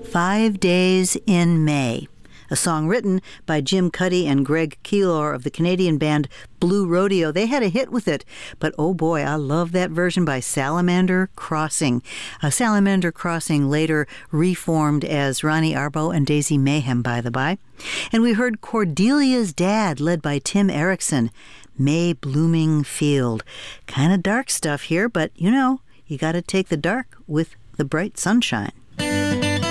5 Days in May, a song written by Jim Cuddy and Greg Keelor of the Canadian band Blue Rodeo. They had a hit with it, but oh boy, I love that version by Salamander Crossing. Salamander Crossing later reformed as Ronnie Arbo and Daisy Mayhem, by the by. And we heard Cordelia's Dad, led by Tim Erickson, May Blooming Field. Kind of dark stuff here, but you know, you got to take the dark with the bright sunshine.